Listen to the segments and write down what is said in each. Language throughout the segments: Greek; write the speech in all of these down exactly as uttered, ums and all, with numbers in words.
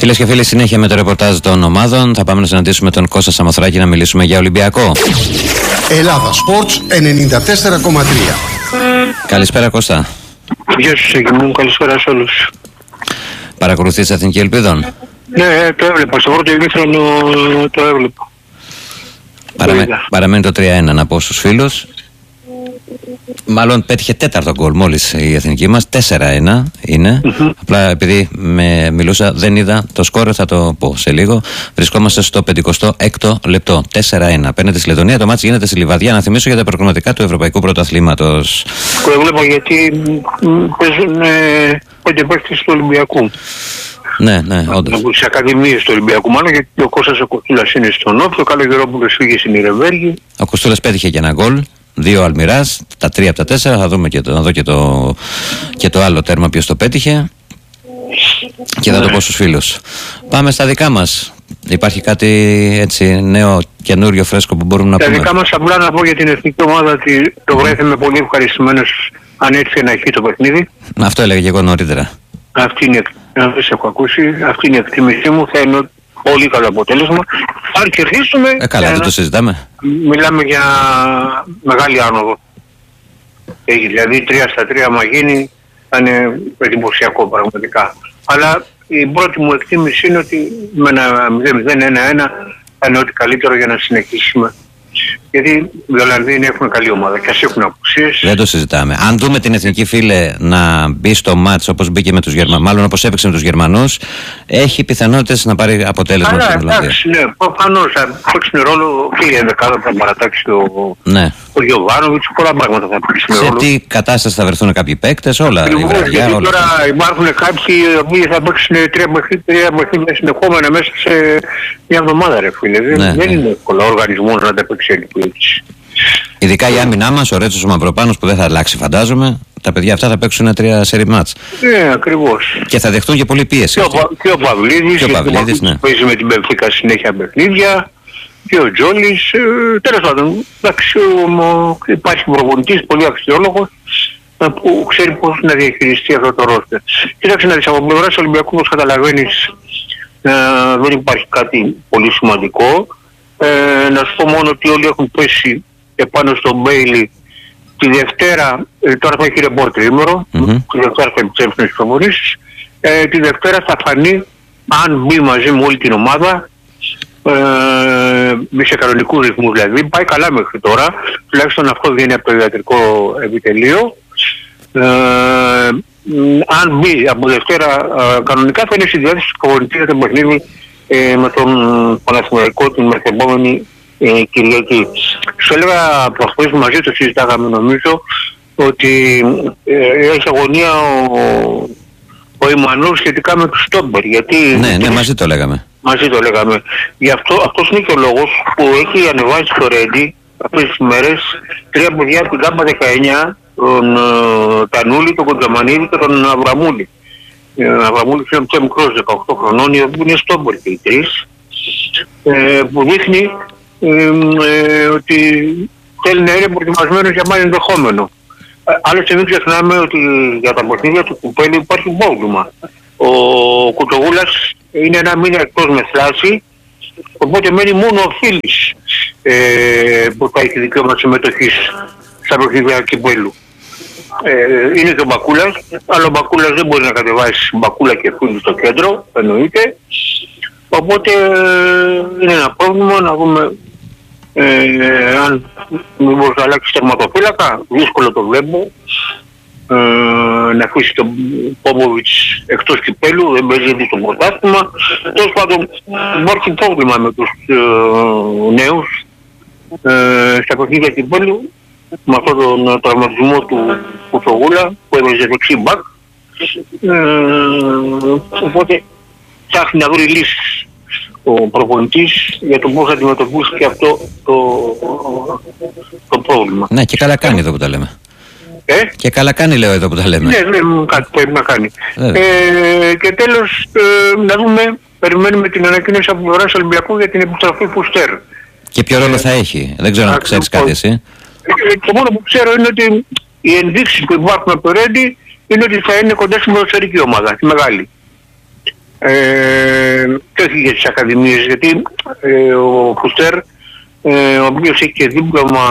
Φίλες και φίλοι, συνέχεια με το ρεπορτάζ των ομάδων. Θα πάμε να συναντήσουμε τον Κώστα Σαμοθράκη να μιλήσουμε για Ολυμπιακό. Ελλάδα Sports ενενήντα τέσσερα κόμμα τρία. Καλησπέρα, Κώστα. Γεια σου, Σέγγι μου, καλησπέρα σε όλους. Παρακολουθείς Εθνική Ελπίδων? Ναι, το έβλεπα. Στο πρώτο ημίχρονο το έβλεπα. Παραμέ... Παραμένει το τρία ένα, να πω στους φίλους. Μάλλον πέτυχε τέταρτο γκολ μόλις η εθνική μας. τέσσερα ένα είναι. Mm-hmm. Απλά επειδή με μιλούσα δεν είδα το σκόρ, θα το πω σε λίγο. Βρισκόμαστε στο πενηκοστό έκτο λεπτό. τέσσερα ένα. Απέναντι στη Λετωνία. Το μάτς γίνεται στη Λιβαδιά. Να θυμίσω για τα προκριματικά του Ευρωπαϊκού Πρωταθλήματος. Το έβλεπα γιατί παίζουν πέντε παίκτες του Ολυμπιακού. Ναι, ναι, όντως. Από τις ακαδημίες του Ολυμπιακού, μάλλον, γιατί ο Κώστας ο Κοστούλας είναι στον Όφη, ο Καλογερόπουλος φύγε στην Ιρεβέργη. Ο Κοστούλας πέτυχε και ένα γκολ. Δύο Αλμυράς, τα τρία από τα τέσσερα. Θα δούμε και το, να δω και το, και το άλλο τέρμα ποιος το πέτυχε. Και θα ναι. το πω στους φίλους. Πάμε στα δικά μας. Υπάρχει κάτι έτσι νέο, καινούριο, φρέσκο που μπορούμε να τα πούμε? Τα δικά μας απλά να πω για την εθνική ομάδα ότι το βρέθημε πολύ ευχαριστημένος αν έρθει να έχει το παιχνίδι. Αυτό έλεγα και εγώ νωρίτερα. Αυτή είναι, δεν σε έχω ακούσει, αυτή είναι η εκτίμησή μου. Θα είναι πολύ καλό αποτέλεσμα. Αν κερδίσουμε. Ε, καλά, δεν το συζητάμε. Μιλάμε για μεγάλη άνοδο. Έχει δηλαδή τρία στα τρία, άμα γίνει, θα είναι εντυπωσιακό πραγματικά. Αλλά η πρώτη μου εκτίμηση είναι ότι με ένα μηδέν μηδέν ένα ένα θα είναι ό,τι καλύτερο για να συνεχίσουμε. Γιατί οι Ολλανδοί έχουν καλή ομάδα και ας έχουν απουσίες. Δεν το συζητάμε. Αν δούμε την εθνική, φίλε, να μπει στο μάτς όπως μπήκε με τους Γερμανούς, μάλλον όπως έπαιξε με τους Γερμανούς, έχει πιθανότητες να πάρει αποτέλεσμα στην Ολλανδία. Εντάξει, ναι, προφανώς θα παίξουν ρόλο και η ενδεκάδα θα παρατάξει ο, ναι. ο Γιωβάνοβιτς, πολλά πράγματα θα παίξουν σε ρόλο. Σε τι κατάσταση θα βρεθούν κάποιοι παίκτες, όλα. Λοιπόν, η βραδιά, γιατί όλα. Τώρα υπάρχουν κάποιοι οι οποίοι θα παίξουν τρία παιχνίδια συνεχόμενα μέσα σε μια εβδομάδα, ρε φίλε. Ναι, δεν ναι. είναι εύκολο ο οργανισμός να τα παίξει έτσι. Ειδικά η άμυνά μας, ο Ρέτσος ο Μαυροπάνος που δεν θα αλλάξει, φαντάζομαι. Τα παιδιά αυτά θα παίξουν τρία σερί μάτς. Ναι, ακριβώς. Και θα δεχτούν και πολλή πίεση. Και ο, και ο Παυλίδης, και ο Παυλίδης, ναι. παίζει με την Μπενφίκα συνέχεια παιχνίδια. Και ο Τζόλης. Ε, τέλος πάντων, εντάξει, υπάρχει προπονητής, πολύ αξιόλογος, που ξέρει πώς να διαχειριστεί αυτό το ρόστερ. Κοίταξε να δεις, από πλευράς Ολυμπιακού, όπως καταλαβαίνεις, ε, δεν υπάρχει κάτι πολύ σημαντικό. Ε, να σου πω μόνο ότι όλοι έχουν πέσει επάνω στον Μπέιλι. Τη Δευτέρα, ε, τώρα θα έχει ρεπόρ τρίμερο, mm-hmm. τη Δευτέρα θα επιστρέψουν στις προπονήσεις. Ε, τη Δευτέρα θα φανεί αν μπει μαζί με όλη την ομάδα, ε, μπει σε κανονικούς ρυθμούς δηλαδή, πάει καλά μέχρι τώρα, τουλάχιστον αυτό βγαίνει από το ιατρικό επιτελείο. Ε, αν μπει από Δευτέρα ε, κανονικά θα είναι στη διάθεση του προπονητή για το παιχνίδι ε, με τον Παναθηναϊκό την μεθεπόμενη ε, Κυριακή. Σου έλεγα προχθές, μαζί το συζητάγαμε νομίζω, ότι ε, έχει αγωνία ο, ο Ιμανός σχετικά με τους στόμπερ. Γιατί, ναι, ναι, μαζί το λέγαμε. Μαζί το λέγαμε. Γι' αυτό, αυτός είναι και ο λόγος που έχει ανεβάσει στο Ρέντι αυτές τις μέρες τρία παιδιά από την ΚΑΜΠΑ δεκαεννιά, τον uh, Τανούλη, τον Κοντζαμανίδη και τον Αβραμούλη. Ο uh, Αβραμούλης είναι πιο μικρός, δεκαοκτώ χρονών, που είναι στόμπερ και οι τρεις, ε, που δείχνει ε, ε, ότι θέλει να είναι προετοιμασμένος για μάλλον ενδεχόμενο. Ε, άλλωστε μην ξεχνάμε ότι για τα παιχνίδια του Κουπέλη υπάρχει πρόβλημα. Ο Κουτογούλας είναι ένα μήνα εκτός με θλάση, οπότε μένει μόνο ο Φίλης ε, που θα έχει δικαίωμα συμμετοχής στα παιχνίδια Κυπέλλου. Ε, είναι και ο Μπακούλας, αλλά ο Μπακούλας δεν μπορεί να κατεβάσει Μπακούλα και Φίλη στο κέντρο, εννοείται. Οπότε ε, είναι ένα πρόβλημα να δούμε ε, αν μήπως θα αλλάξει τερματοφύλακα. Δύσκολο το βλέπω. Ε, να αφήσει τον Πόποβιτς εκτός Κυπέλλου, δεν παίζει στο πρωτάθλημα. Τέλος πάντων υπάρχει πρόβλημα με τους ε, νέους ε, στα παιχνίδια Κυπέλλου, με αυτόν τον τραυματισμό του Κουτσογούλα που έβαζε δεξί μπακ. Ε, οπότε ψάχνει να βρει λύσεις ο προπονητής για το πώς θα αντιμετωπίσει και αυτό το, το πρόβλημα. Ναι, και καλά κάνει εδώ που τα λέμε. Ε? Και καλά κάνει, λέω, εδώ που τα λέμε. Ναι, ναι, κάτι πρέπει να κάνει. Ε, και τέλος, ε, να δούμε, περιμένουμε την ανακοίνωση από πλευράς Ολυμπιακού για την επιστροφή Φουστέρ. Και ποιο ρόλο θα έχει, δεν ξέρω αν ξέρεις κάτι εσύ. Το μόνο που ξέρω είναι ότι οι ενδείξεις που υπάρχουν από το Ρέντι είναι ότι θα είναι κοντά στην ποδοσφαιρική ομάδα, τη μεγάλη. ε, και όχι για τις ακαδημίες, γιατί ε, ο Φουστέρ, ε, ο οποίος έχει και δίπλωμα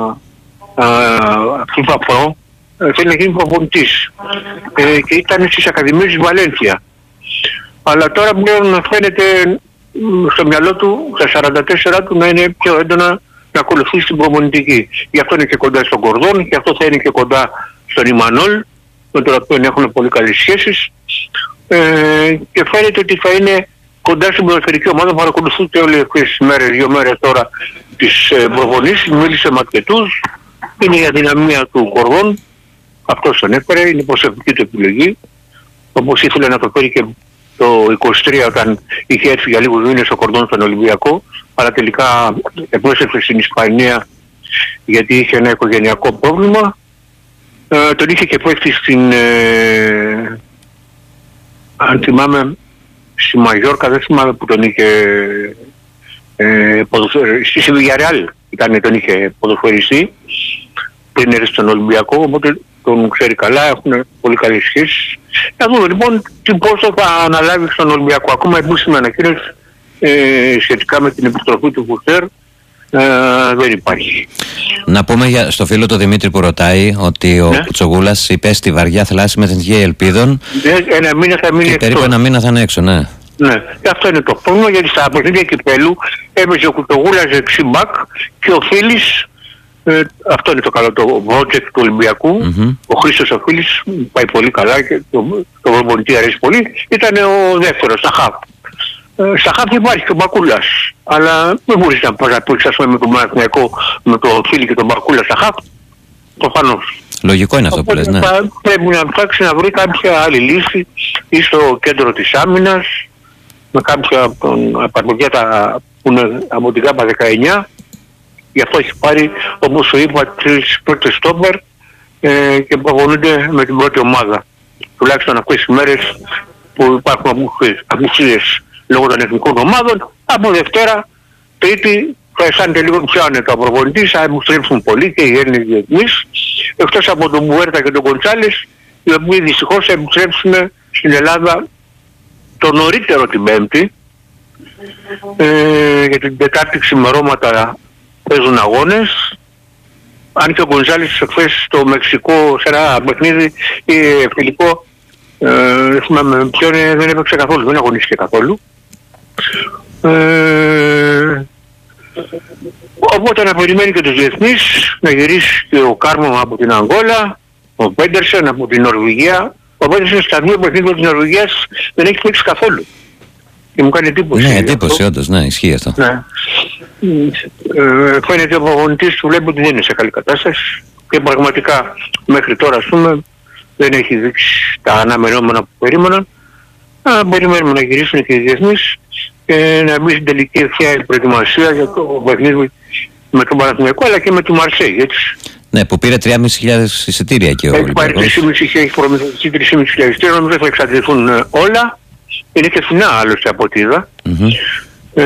FIFA Pro, ε, θέλει να γίνει προπονητής ε, και ήταν στις ακαδημίες της Βαλένθια. Αλλά τώρα πλέον φαίνεται στο μυαλό του, στα σαράντα τέσσερα του, να είναι πιο έντονα να ακολουθήσει την προπονητική. Γι' αυτό είναι και κοντά στον Κορδόν, γι' αυτό θα είναι και κοντά στον Ιμανόλ, με τον οποίο έχουν πολύ καλές σχέσεις. Ε, και φαίνεται ότι θα είναι κοντά στην ποδοσφαιρική ομάδα. Παρακολουθούνται όλες τις μέρες, δύο μέρες τώρα, τις ε, προπονήσεις. Μίλησε με αρκετούς. Είναι η αδυναμία του Κορδόν. Αυτός τον έφερε, είναι η προσωπική του επιλογή. Όπως ήθελε να το φέρει και το είκοσι τρία όταν είχε έρθει για λίγους μήνες ο Κορδόν στον Ολυμπιακό, αλλά τελικά επέστρεψε στην Ισπανία γιατί είχε ένα οικογενειακό πρόβλημα. Ε, τον είχε και πέφτει στην, ε, αν θυμάμαι, στη Μαγιόρκα, δεν θυμάμαι που τον είχε ε, ποδοσφαιριστεί, στη Βιγιαρεάλ ήταν, τον είχε ποδοσφαιριστεί πριν έρθει στον Ολυμπιακό, οπότε τον ξέρει καλά, έχουν πολύ καλές σχέσεις. Να δούμε λοιπόν τι πόσο θα αναλάβει στον Ολυμπιακό. Ακόμα επίσημη ανακοίνωση ε, σχετικά με την επιστροφή του Φουστέρ ε, δεν υπάρχει. Να πούμε για, στο φίλο του Δημήτρη που ρωτάει ότι ο ναι. Κουτσογούλας υπέστη βαριά θλάση με εθνική ελπίδων. Ναι, ένα μήνα θα μείνει και εκτός. περίπου ένα μήνα θα είναι έξω, ναι. Ναι, και αυτό είναι το πρόβλημα, γιατί στα παιχνίδια κυπέλου έπαιζε ο Κουτσογούλας δεξί μπακ και ο Φίλης. Ε, αυτό είναι το καλό, το project του Ολυμπιακού. Mm-hmm. Ο Χρήστος ο Φίλης πάει πολύ καλά και το, το προπονητή αρέσει πολύ. Ήταν ο δεύτερος, στα χαφ. Ε, στα χαφ υπάρχει και ο Μπακούλας. Αλλά δεν μπορείς να πας να πεις, ας πούμε, με τον Παναθηναϊκό, με τον Φίλη και τον Μπακούλα στα χαφ. Προφανώς. Λογικό είναι αυτό που λες, ναι. Πρέπει να ψάξει να βρει κάποια άλλη λύση ή στο κέντρο της άμυνας, με κάποια παιδιά που είναι από την ΚΑΠΑ δεκαεννιά. Γι' αυτό έχει πάρει, όπως σου είπα, τις πρώτες στόπερ ε, και προπονούνται με την πρώτη ομάδα. Τουλάχιστον αυτές τις μέρες που υπάρχουν απουσίες λόγω των εθνικών ομάδων, από Δευτέρα, Τρίτη θα αισθάνεται λίγο πιο άνετα ο προπονητής, θα επιστρέψουν πολύ και οι Έλληνες διεθνείς, εκτός από τον Μπουέρτα και τον Κοντσάλες, οι οποίοι δυστυχώς θα επιστρέψουν στην Ελλάδα το νωρίτερο την Πέμπτη, ε, για την Τετάρτη ξημερώματα παίζουν αγώνες. Αν και ο Γκονζάλης εχθές στο Μεξικό σε ένα παιχνίδι ή φιλικό, ε, δεν θυμάμαι ποιον, δεν έπαιξε καθόλου, δεν αγωνίστηκε καθόλου. Ε, οπότε να περιμένει και τους διεθνείς, να γυρίσει και ο Κάρμο από την Αγγόλα, ο Πέντερσεν από την Νορβηγία. Ο Πέντερσεν στα δύο παιχνίδια της Νορβηγίας δεν έχει παίξει καθόλου. Και μου κάνει εντύπωση. Ναι, εντύπωση όντως, ναι, ισχύει αυτό. Ναι. Ε, φαίνεται ο προπονητής του βλέπει ότι δεν είναι σε καλή κατάσταση και πραγματικά μέχρι τώρα, ας πούμε, δεν έχει δείξει τα αναμενόμενα που περίμεναν. Α, περιμένουμε να γυρίσουν και οι διεθνείς και να μπει στην τελική ευθεία η προετοιμασία για το παιχνίδι με τον Παναθηναϊκό αλλά και με τη Μαρσέη, έτσι. Ναι, που πήρε τρεις χιλιάδες χιλιάδες εισιτήρια και ο Ολυμπιακός. Έχει πάρει τρεις χιλιάδες έχει προμηθευτεί τρεις χιλιάδες εισιτήρια, νομίζω θα εξαντληθούν όλα. Είναι και φθηνά άλλωστε από ό,τι είδα. Mm-hmm. Ε,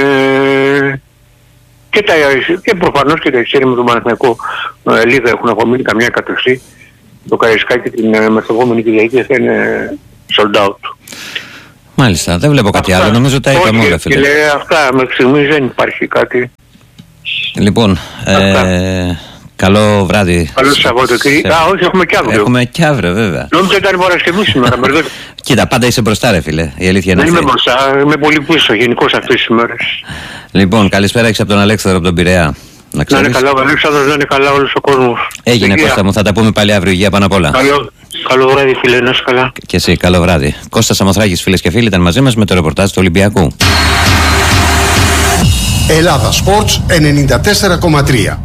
και, τα, και προφανώς και τα εισιτήρια με τον Παναθηναϊκό ε, λίγα έχουν απομείνει, καμιά εκατοστή. Το Καραϊσκάκι την ε, μεθεπόμενη Κυριακή θα είναι sold out. Μάλιστα, δεν βλέπω κάτι αυτά, άλλο. Νομίζω τα είπαμε όλα, φίλε. Λέει, αυτά μέχρι στιγμής δεν υπάρχει κάτι. Λοιπόν, ε, καλό βράδυ. Καλό Σαββατοκύριακο. Α, όχι, έχουμε κι αύριο. Έχουμε κι αύριο, βέβαια. Νόμιζα ήταν Παρασκευή σήμερα. Κοίτα, πάντα είσαι μπροστά, ρε φίλε. Η αλήθεια είναι δεν αυτή. είμαι μπροστά, είμαι πολύ πίσω γενικώς αυτές τις μέρες. Λοιπόν, καλησπέρα, έχεις από τον Αλέξανδρο από τον Πειραιά. Να, να είναι καλά, ο Αλέξανδρος, να είναι καλά όλος ο κόσμος. Έγινε, Κώστα μου, θα τα πούμε πάλι αύριο. Υγεία πάνω απ' όλα. Καλό, καλό βράδυ, φίλε, να είσαι καλά. Και εσύ, καλό βράδυ. Κώστας Σαμοθράκης, φίλες και φίλοι, ήταν μαζί μας με το ρεπορτάζ του Ολυμπιακού. Ελλάδα Sports ενενήντα τέσσερα κόμμα τρία.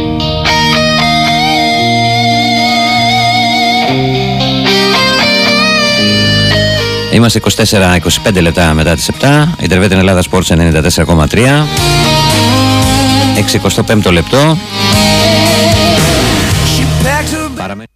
Είμαστε είκοσι τέσσερα είκοσι πέντε λεπτά μετά τις επτά. Ιντερβέτε Ελλάδα Sports ενενήντα τέσσερα κόμμα τρία. εξηκοστό πέμπτο λεπτό. Παραμένει...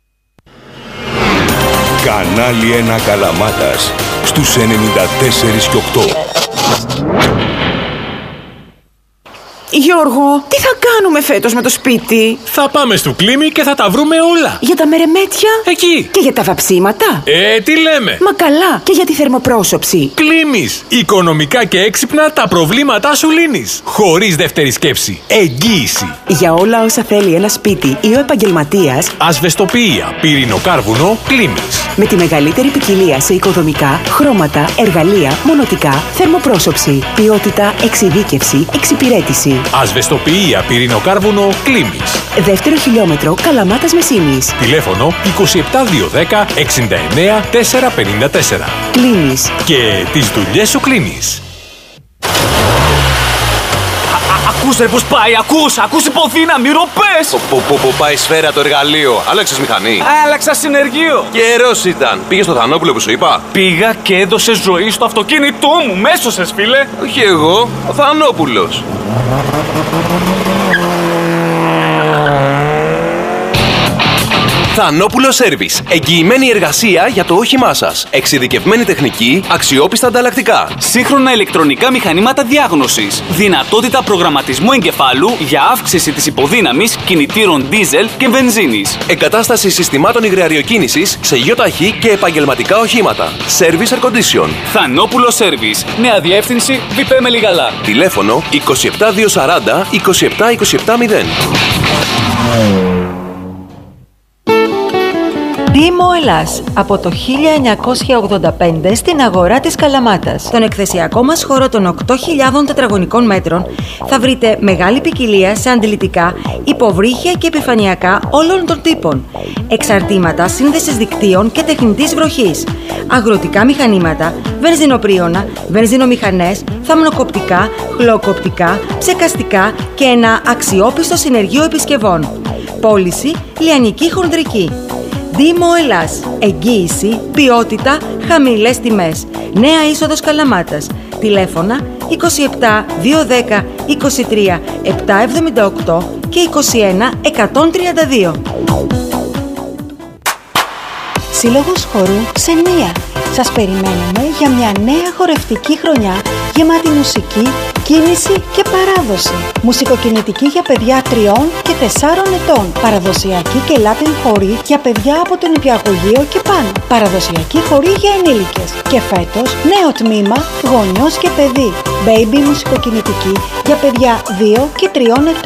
Κανάλι ένα Καλαμάτας στους ενενήντα τέσσερα και οκτώ. Γιώργο, τι θα κάνουμε φέτος με το σπίτι? Θα πάμε στο Κλίμι και θα τα βρούμε όλα. Για τα μερεμέτια? Εκεί. Και για τα βαψίματα? Ε, τι λέμε. Μα καλά, και για τη θερμοπρόσωψη. Κλίμις. Οικονομικά και έξυπνα τα προβλήματά σου λύνεις. Χωρίς δεύτερη σκέψη. Εγγύηση. Για όλα όσα θέλει ένα σπίτι ή ο επαγγελματίας, ασβεστοποιία, πυρηνοκάρβουνο, Κλίμις. Με τη μεγαλύτερη ποικιλία σε οικοδομικά, χρώματα, εργαλεία, μονοτικά, θερμοπρόσωψη, ποιότητα, εξειδίκευση, εξυπηρέτηση. Ασβεστοποιία, πυρηνοκάρβουνο, Κλίμις. Δεύτερο χιλιόμετρο, Καλαμάτας Μεσίνης. Τηλέφωνο είκοσι επτά διακόσια δέκα εξήντα εννέα τετρακόσια πενήντα τέσσερα. Κλίμις. Και τις δουλειές σου κλείνεις. Ακούς ρε πως πάει, ακούς, ακούς υποδύναμη, ροπές! Που πάει σφαίρα το εργαλείο, άλλαξες μηχανή. Άλλαξα συνεργείο. Καιρός ήταν. Πήγες στο Θανόπουλο που σου είπα. Πήγα και έδωσε ζωή στο αυτοκίνητό μου, μέσωσες φίλε. Όχι εγώ, ο Θανόπουλος. Θανόπουλο Σέρβις. Εγγυημένη εργασία για το όχημά σας. Εξειδικευμένη τεχνική, αξιόπιστα ανταλλακτικά. Σύγχρονα ηλεκτρονικά μηχανήματα διάγνωσης. Δυνατότητα προγραμματισμού εγκεφάλου για αύξηση της υποδύναμης κινητήρων δίζελ και βενζίνης. Εγκατάσταση συστημάτων υγραεριοκίνησης σε γιοταχή και επαγγελματικά οχήματα. Service Air Condition. Θανόπουλο Σέρβις. Νέα διεύθυνση Βιπέ Μελιγαλά. Τηλέφωνο είκοσι επτά διακόσια σαράντα είκοσι επτά είκοσι επτά μηδέν. Δήμο Ελλάς, από το χίλια εννιακόσια ογδόντα πέντε στην αγορά της Καλαμάτας. Στον εκθεσιακό μας χώρο των οκτώ χιλιάδων τετραγωνικών μέτρων θα βρείτε μεγάλη ποικιλία σε αντιλητικά, υποβρύχια και επιφανειακά όλων των τύπων. Εξαρτήματα σύνδεσης δικτύων και τεχνητής βροχής. Αγροτικά μηχανήματα, βενζινοπρίωνα, βενζινομηχανές, θαμνοκοπτικά, χλωκοπτικά, ψεκαστικά και ένα αξιόπιστο συνεργείο επισκευών. Πώληση λιανική χονδρική. Δήμο Ελλάς. Εγγύηση, ποιότητα, χαμηλές τιμές. Νέα είσοδος Καλαμάτας. Τηλέφωνα είκοσι επτά διακόσια δέκα είκοσι τρία επτακόσια εβδομήντα οκτώ και είκοσι ένα εκατόν τριάντα δύο. Σύλλογος Χορού Ξενία. Σας περιμένουμε για μια νέα χορευτική χρονιά γεμάτη μουσική, κίνηση και παράδοση. Μουσικοκινητική για παιδιά τριών και τεσσάρων ετών. Παραδοσιακή και Latin χορή για παιδιά από το νηπιαγωγείο και πάνω. Παραδοσιακή χορή για ενήλικες. Και φέτος νέο τμήμα γονιός και παιδί. Baby μουσικοκινητική για παιδιά δύο και τριών ετών.